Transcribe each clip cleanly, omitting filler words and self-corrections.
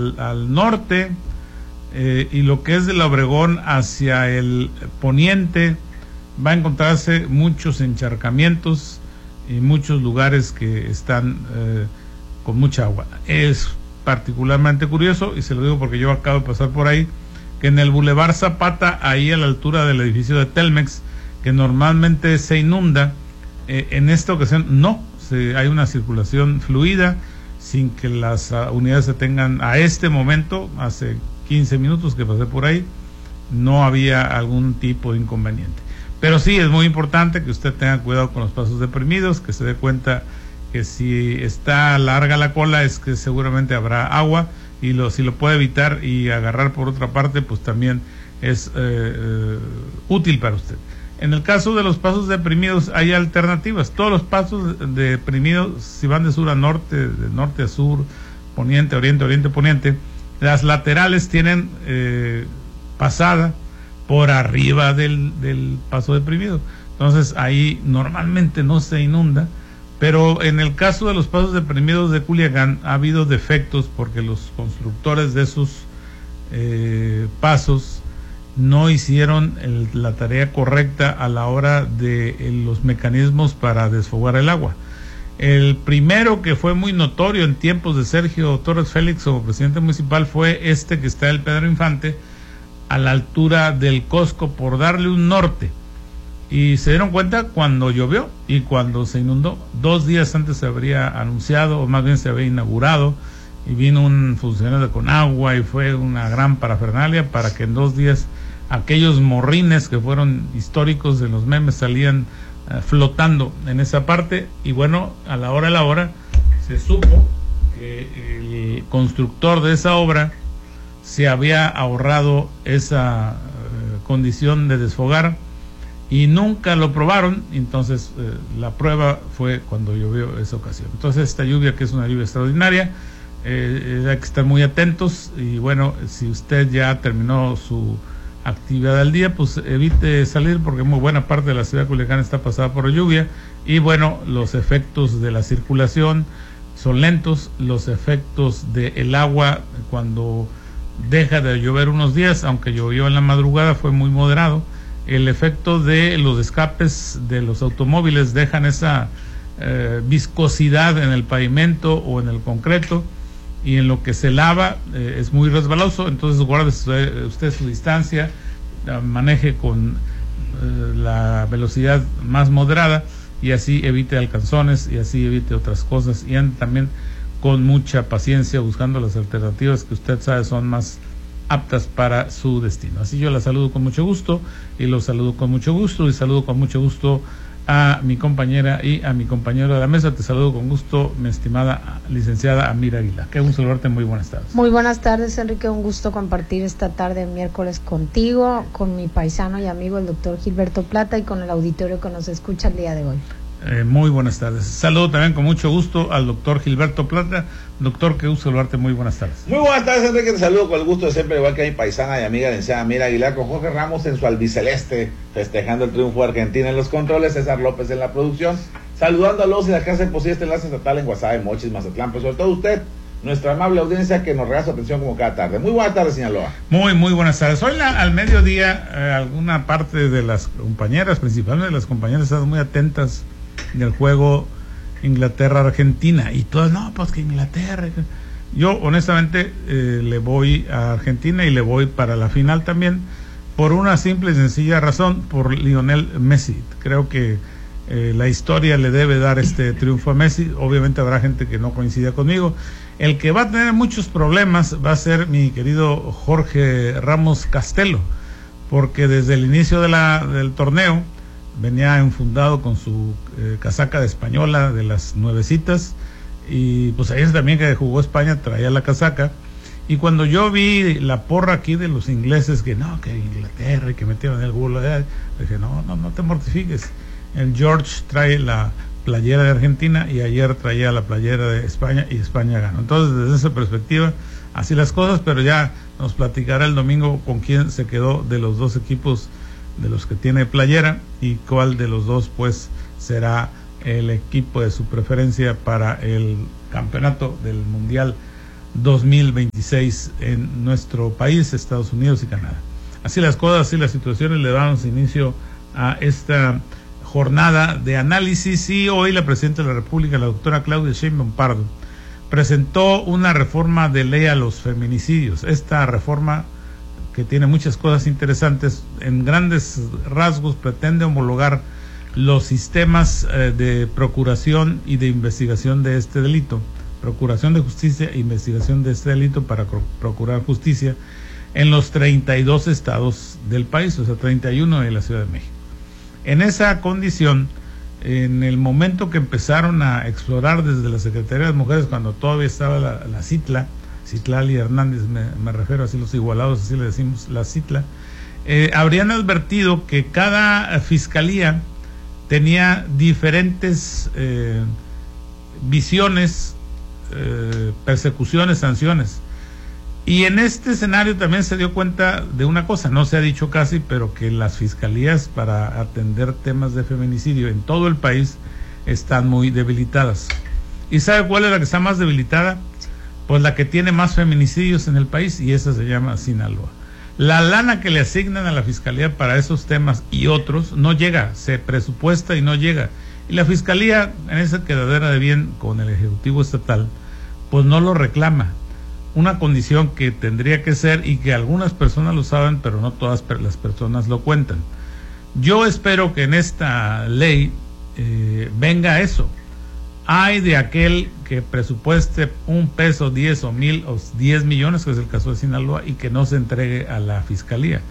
al norte, y lo que es de la Obregón hacia el poniente, va a encontrarse muchos encharcamientos y muchos lugares que están con mucha agua. Es particularmente curioso, y se lo digo porque yo acabo de pasar por ahí, que en el Boulevard Zapata, ahí a la altura del edificio de Telmex, que normalmente se inunda, en esta ocasión no, hay una circulación fluida, sin que las unidades se tengan, a este momento, hace 15 minutos que pasé por ahí, no había algún tipo de inconveniente. Pero sí, es muy importante que usted tenga cuidado con los pasos deprimidos, que se dé cuenta que si está larga la cola es que seguramente habrá agua, y si lo puede evitar y agarrar por otra parte, pues también es útil para usted. En el caso de los pasos deprimidos hay alternativas. Todos los pasos deprimidos, si van de sur a norte, de norte a sur, poniente, oriente, oriente, poniente, las laterales tienen pasada por arriba del paso deprimido. Entonces ahí normalmente no se inunda, pero en el caso de los pasos deprimidos de Culiacán ha habido defectos porque los constructores de esos pasos no hicieron la tarea correcta a la hora de los mecanismos para desfogar el agua. El primero, que fue muy notorio en tiempos de Sergio Torres Félix como presidente municipal, fue que está el Pedro Infante, a la altura del Costco, por darle un norte. Y se dieron cuenta cuando llovió y cuando se inundó. 2 días antes se habría anunciado, o más bien se había inaugurado, y vino un funcionario de Conagua y fue una gran parafernalia para que en 2 días aquellos morrines que fueron históricos de los memes salían flotando en esa parte. Y bueno, a la hora se supo que el constructor de esa obra se había ahorrado esa condición de desfogar y nunca lo probaron. Entonces la prueba fue cuando llovió esa ocasión. Entonces esta lluvia, que es una lluvia extraordinaria, hay que estar muy atentos. Y bueno, si usted ya terminó su actividad del día, pues evite salir, porque muy buena parte de la ciudad de Culiacán está pasada por lluvia. Y bueno, los efectos de la circulación son lentos, los efectos del agua cuando deja de llover unos días, aunque llovió en la madrugada, fue muy moderado. El efecto de los escapes de los automóviles dejan esa viscosidad en el pavimento o en el concreto, y en lo que se lava es muy resbaloso. Entonces guarde usted su distancia, maneje con la velocidad más moderada, y así evite alcanzones y así evite otras cosas, y ande también con mucha paciencia buscando las alternativas que usted sabe son más aptas para su destino. Así yo la saludo con mucho gusto, y los saludo con mucho gusto, y saludo con mucho gusto a mi compañera y a mi compañero de la mesa. Te saludo con gusto, mi estimada licenciada Amira Aguilar. Qué gusto saludarte, muy buenas tardes. Muy buenas tardes, Enrique, un gusto compartir esta tarde miércoles contigo, con mi paisano y amigo el doctor Gilberto Plata, y con el auditorio que nos escucha el día de hoy. Muy buenas tardes. Saludo también con mucho gusto al doctor Gilberto Plata. Doctor, qué gusto saludarte, muy buenas tardes. Muy buenas tardes, Enrique, te saludo con el gusto de siempre, igual que a mi paisana y amiga licenciada Mira Aguilar, con Jorge Ramos en su albiceleste, festejando el triunfo de Argentina en los controles, César López en la producción, saludando a los y las que hacen posible este enlace estatal en Guasave, Mochis, Mazatlán, pero sobre todo usted, nuestra amable audiencia que nos regala su atención como cada tarde. Muy buenas tardes, Sinaloa. Muy buenas tardes. Hoy al mediodía, alguna parte de las compañeras, principalmente las compañeras, están muy atentas del juego Inglaterra-Argentina, y todas, no, pues que Inglaterra. Yo honestamente le voy a Argentina, y le voy para la final también, por una simple y sencilla razón, por Lionel Messi. Creo que la historia le debe dar este triunfo a Messi. Obviamente habrá gente que no coincida conmigo. El que va a tener muchos problemas va a ser mi querido Jorge Ramos Castelo, porque desde el inicio del torneo venía enfundado con su casaca de española de las nuevecitas, y pues ayer también que jugó España traía la casaca. Y cuando yo vi la porra aquí de los ingleses, que no, que Inglaterra, y que metieron el gol, dije, no te mortifiques. El George trae la playera de Argentina, y ayer traía la playera de España, y España ganó. Entonces, desde esa perspectiva, así las cosas, pero ya nos platicará el domingo con quién se quedó de los dos equipos de los que tiene playera, y cuál de los dos pues será el equipo de su preferencia para el campeonato del Mundial 2026 en nuestro país, Estados Unidos y Canadá. Así las cosas, así las situaciones, le damos inicio a esta jornada de análisis. Y hoy la presidenta de la República, la doctora Claudia Sheinbaum Pardo, presentó una reforma de ley a los feminicidios. Esta reforma, que tiene muchas cosas interesantes, en grandes rasgos pretende homologar los sistemas de procuración y de investigación de este delito, procuración de justicia e investigación de este delito para procurar justicia en los 32 estados del país, o sea, 31 de la Ciudad de México. En esa condición, en el momento que empezaron a explorar desde la Secretaría de las Mujeres, cuando todavía estaba la CITLA, Citlali Hernández, me refiero, así los igualados, así le decimos, la CITLA, habrían advertido que cada fiscalía tenía diferentes visiones, persecuciones, sanciones. Y en este escenario también se dio cuenta de una cosa, no se ha dicho casi, pero que las fiscalías para atender temas de feminicidio en todo el país están muy debilitadas. ¿Y sabe cuál es la que está más debilitada? Pues la que tiene más feminicidios en el país, y esa se llama Sinaloa. La lana que le asignan a la fiscalía para esos temas y otros no llega, se presupuesta y no llega. Y la fiscalía, en esa quedadera de bien con el Ejecutivo Estatal, pues no lo reclama. Una condición que tendría que ser, y que algunas personas lo saben, pero no todas las personas lo cuentan. Yo espero que en esta ley venga eso. Hay de aquel que presupueste un peso, 10 o 1000 o 10 millones, que es el caso de Sinaloa, y que no se entregue a la fiscalía.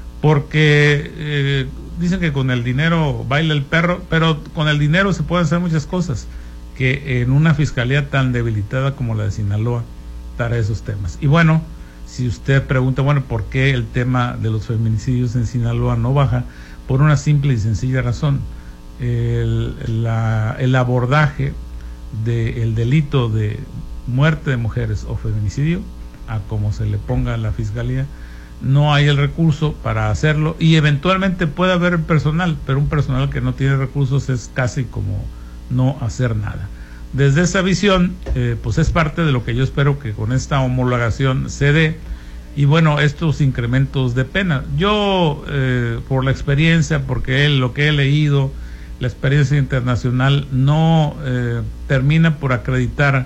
Porque dicen que con el dinero baila el perro, pero con el dinero se pueden hacer muchas cosas, que en una fiscalía tan debilitada como la de Sinaloa, para esos temas. Y bueno, si usted pregunta, bueno, ¿por qué el tema de los feminicidios en Sinaloa no baja? Por una simple y sencilla razón. El abordaje del delito de muerte de mujeres o feminicidio, a como se le ponga a la fiscalía, no hay el recurso para hacerlo, y eventualmente puede haber el personal, pero un personal que no tiene recursos es casi como no hacer nada. Desde esa visión, pues es parte de lo que yo espero que con esta homologación se dé. Y bueno, estos incrementos de pena, yo por la experiencia, porque lo que he leído, la experiencia internacional no termina por acreditar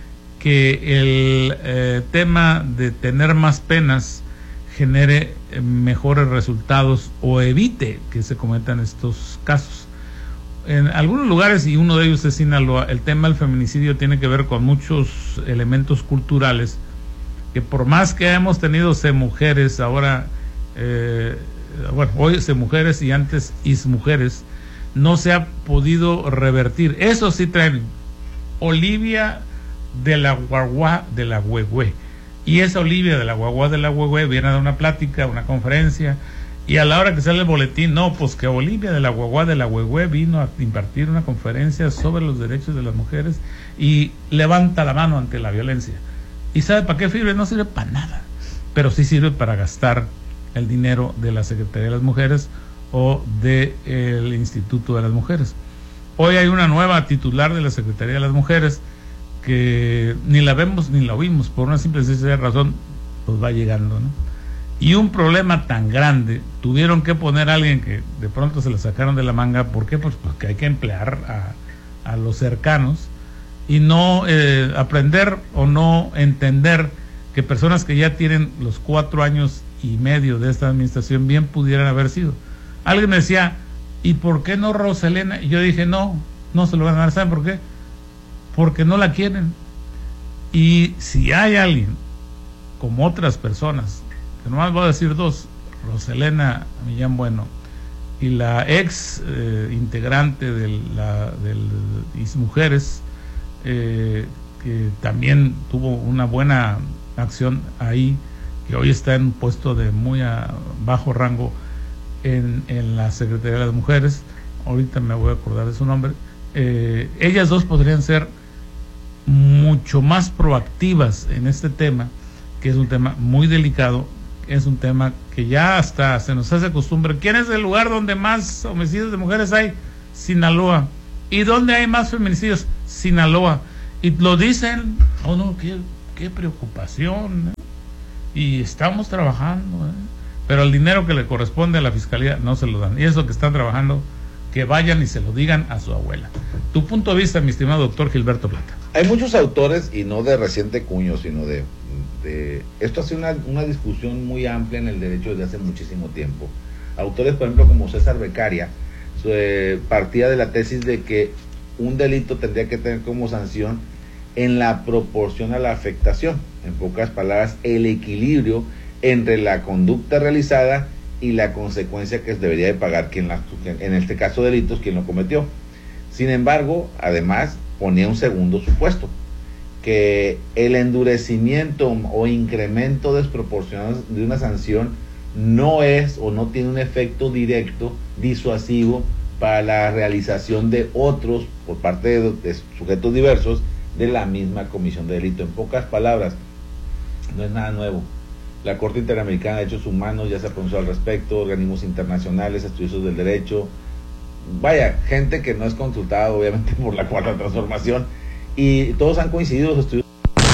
que el tema de tener más penas genere mejores resultados o evite que se cometan estos casos. En algunos lugares, y uno de ellos es Sinaloa, el tema del feminicidio tiene que ver con muchos elementos culturales, que por más que hemos tenido mujeres, ahora, bueno, hoy mujeres y antes mujeres, no se ha podido revertir. Eso sí traen Olivia de la Guagua de la Huehue, y esa Olivia de la Guagua de la Huehue viene a dar una plática, una conferencia, y a la hora que sale el boletín, no, pues que Olivia de la Guagua de la Huehue vino a impartir una conferencia sobre los derechos de las mujeres y levanta la mano ante la violencia. ¿Y sabe para qué sirve? No sirve para nada, pero sí sirve para gastar el dinero de la Secretaría de las Mujeres o del Instituto de las Mujeres. Hoy hay una nueva titular de la Secretaría de las Mujeres que ni la vemos ni la oímos, por una simple y sencilla razón, pues va llegando, ¿no? Y un problema tan grande, tuvieron que poner a alguien que de pronto se la sacaron de la manga. ¿Por qué? Pues porque hay que emplear a los cercanos y no aprender o no entender que personas que ya tienen los 4 años y medio de esta administración bien pudieran haber sido. Alguien me decía, ¿y por qué no Roselena? Y yo dije, no se lo van a dar. ¿Saben por qué? Porque no la quieren. Y si hay alguien, como otras personas, que nomás voy a decir 2, Roselena Millán Bueno y la ex integrante del Mujeres, que también tuvo una buena acción ahí, que hoy está en un puesto de muy bajo rango en la Secretaría de las Mujeres, ahorita me voy a acordar de su nombre. Ellas dos podrían ser mucho más proactivas en este tema, que es un tema muy delicado, es un tema que ya hasta se nos hace costumbre. ¿Quién es el lugar donde más homicidios de mujeres hay? Sinaloa. ¿Y dónde hay más feminicidios? Sinaloa. Y lo dicen, no, qué preocupación, y estamos trabajando, pero el dinero que le corresponde a la fiscalía no se lo dan, y eso que están trabajando, que vayan y se lo digan a su abuela. Tu punto de vista, mi estimado doctor Gilberto Plata. Hay muchos autores, y no de reciente cuño, sino de esto ha sido una discusión muy amplia en el derecho desde hace muchísimo tiempo. Autores, por ejemplo, como César Beccaria, partía de la tesis de que un delito tendría que tener como sanción en la proporción a la afectación. En pocas palabras, el equilibrio entre la conducta realizada y la consecuencia que debería de pagar en este caso delitos, quien lo cometió. Sin embargo, además, ponía un segundo supuesto, que el endurecimiento o incremento desproporcionado de una sanción no es o no tiene un efecto directo disuasivo para la realización de otros por parte de sujetos diversos de la misma comisión de delito. En pocas palabras, no es nada nuevo. La Corte Interamericana de Derechos Humanos ya se pronunció al respecto, organismos internacionales, estudiosos del derecho, vaya, gente que no es consultada obviamente por la Cuarta Transformación, y todos han coincidido, los estudios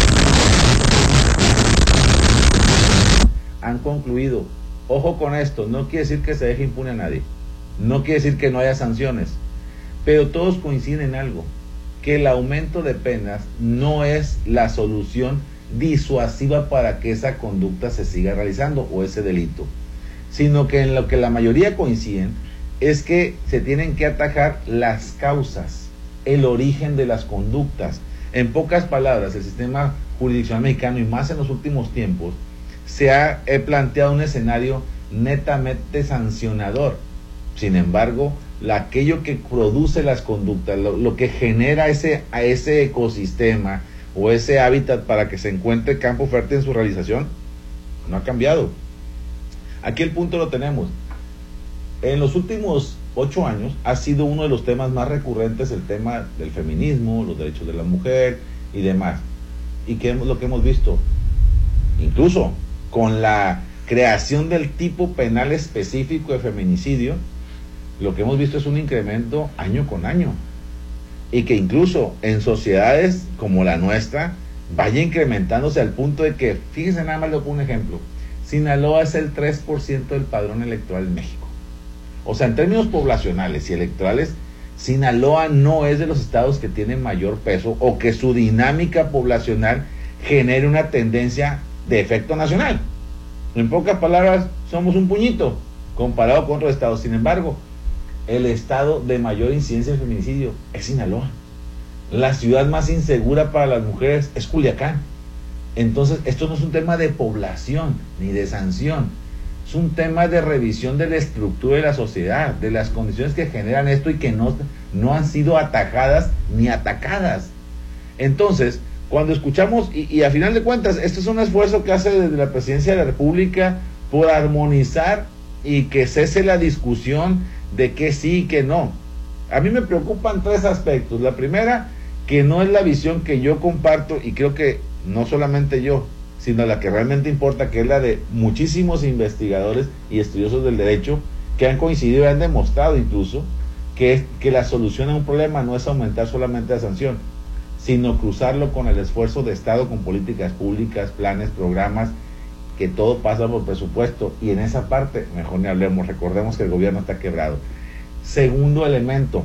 han concluido. Ojo con esto, no quiere decir que se deje impune a nadie, no quiere decir que no haya sanciones, pero todos coinciden en algo, que el aumento de penas no es la solución disuasiva para que esa conducta se siga realizando o ese delito, sino que en lo que la mayoría coinciden es que se tienen que atajar las causas, el origen de las conductas. En pocas palabras, el sistema jurisdiccional mexicano, y más en los últimos tiempos, se ha planteado un escenario netamente sancionador. Sin embargo, aquello que produce las conductas, lo que genera a ese ecosistema o ese hábitat para que se encuentre campo fértil en su realización, no ha cambiado. Aquí el punto lo tenemos. En los últimos 8 años ha sido uno de los temas más recurrentes el tema del feminismo, los derechos de la mujer y demás. ¿Y qué es lo que hemos visto? Incluso con la creación del tipo penal específico de feminicidio, lo que hemos visto es un incremento año con año. Y que incluso en sociedades como la nuestra vaya incrementándose al punto de que, fíjense nada más, le pongo un ejemplo, Sinaloa es el 3% del padrón electoral en México. O sea, en términos poblacionales y electorales, Sinaloa no es de los estados que tienen mayor peso o que su dinámica poblacional genere una tendencia de efecto nacional. En pocas palabras, somos un puñito comparado con otros estados. Sin embargo, el estado de mayor incidencia de feminicidio es Sinaloa. La ciudad más insegura para las mujeres es Culiacán. Entonces, esto no es un tema de población ni de sanción, es un tema de revisión de la estructura de la sociedad, de las condiciones que generan esto y que no han sido atajadas ni atacadas. Entonces, cuando escuchamos, y a final de cuentas, esto es un esfuerzo que hace desde la Presidencia de la República por armonizar y que cese la discusión de que sí y que no. A mí me preocupan 3 aspectos. La primera, que no es la visión que yo comparto, y creo que no solamente yo, sino la que realmente importa, que es la de muchísimos investigadores y estudiosos del derecho que han coincidido y han demostrado incluso que la solución a un problema no es aumentar solamente la sanción, sino cruzarlo con el esfuerzo de Estado, con políticas públicas, planes, programas, que todo pasa por presupuesto, y en esa parte mejor ni hablemos. Recordemos que el gobierno está quebrado. Segundo elemento,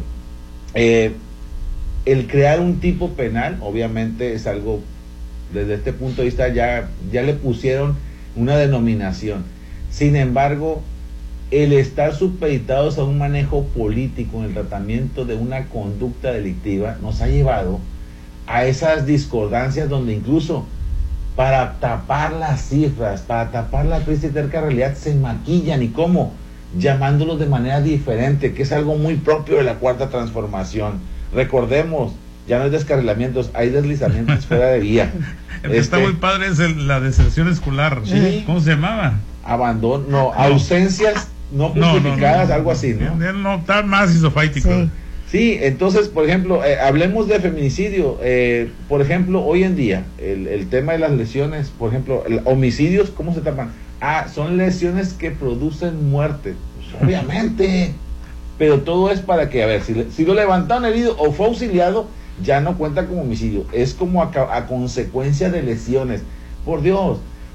el crear un tipo penal obviamente es algo, desde este punto de vista ya le pusieron una denominación. Sin embargo, el estar supeditados a un manejo político en el tratamiento de una conducta delictiva nos ha llevado a esas discordancias donde incluso para tapar las cifras, para tapar la triste y terca realidad, se maquillan. ¿Y cómo? Llamándolos de manera diferente, que es algo muy propio de la Cuarta Transformación. Recordemos, ya no hay descarrilamientos, hay deslizamientos fuera de vía. El que está muy padre es la deserción escolar. ¿Sí? ¿Cómo se llamaba? Abandono, ausencias no justificadas, algo así, ¿no? No, está más isofáitico. Sí, entonces, por ejemplo, hablemos de feminicidio. Por ejemplo, hoy en día, el tema de las lesiones, por ejemplo, homicidios, ¿cómo se tapan? Son lesiones que producen muerte. Pues, obviamente. Pero todo es para que, a ver, si lo levantaron herido o fue auxiliado, ya no cuenta como homicidio, es como a consecuencia de lesiones. Por Dios,